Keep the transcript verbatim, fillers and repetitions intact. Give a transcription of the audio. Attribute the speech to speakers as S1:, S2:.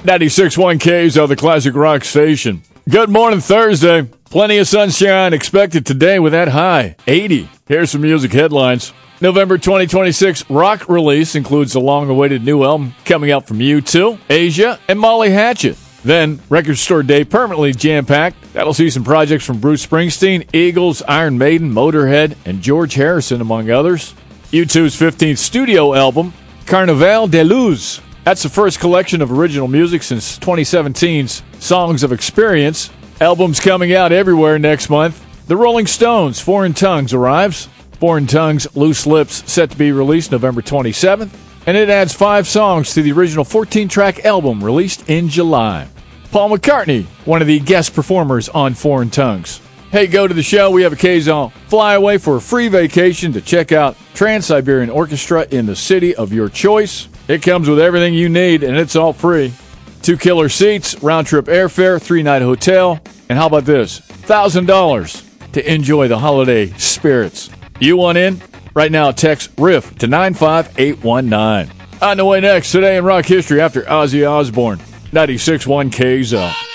S1: ninety-six point one K's of the Classic Rock Station. Good morning, Thursday. Plenty of sunshine expected today with that high, eighty. Here's some music headlines. November twenty twenty-six rock release includes the long-awaited new album coming out from U two, Asia, and Molly Hatchet. Then, Record Store Day permanently jam-packed. That'll see some projects from Bruce Springsteen, Eagles, Iron Maiden, Motorhead, and George Harrison, among others. U two's fifteenth studio album, Carnaval de Luz. That's the first collection of original music since twenty seventeen's Songs of Experience. Albums coming out everywhere next month. The Rolling Stones' Foreign Tongues arrives. Foreign Tongues' Loose Lips set to be released November twenty-seventh. And it adds five songs to the original fourteen-track album released in July. Paul McCartney, one of the guest performers on Foreign Tongues. Hey, go to the show. We have a Kazon flyaway for a free vacation to check out Trans-Siberian Orchestra in the city of your choice. It comes with everything you need, and it's all free. Two killer seats, round-trip airfare, three-night hotel, and how about this? one thousand dollars to enjoy the holiday spirits. You want in? Right now, text R I F to nine five eight one nine. On the way next, today in rock history after Ozzy Osbourne, ninety-six point one K Z.